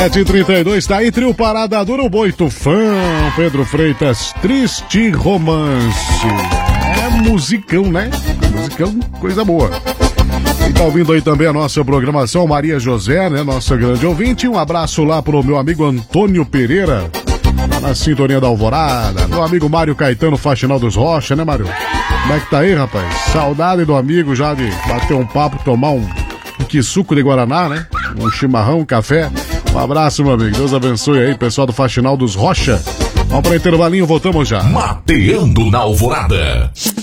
7h32, tá aí, trio Parada Dura, o Boi Tufão, Pedro Freitas, Triste Romance. É musicão, né? Musicão, coisa boa. E tá ouvindo aí também a nossa programação, Maria José, né? Nossa grande ouvinte. Um abraço lá pro meu amigo Antônio Pereira, lá na sintonia da Alvorada. Meu amigo Mário Caetano, Faxinal dos Rocha, né, Mário? Como é que tá aí, rapaz? Saudade do amigo já de bater um papo, tomar um suco de Guaraná, né? Um chimarrão, um café. Um abraço, meu amigo. Deus abençoe aí, pessoal do Faxinal dos Rocha. Vamos para intervalinho, voltamos já. Mateando na Alvorada.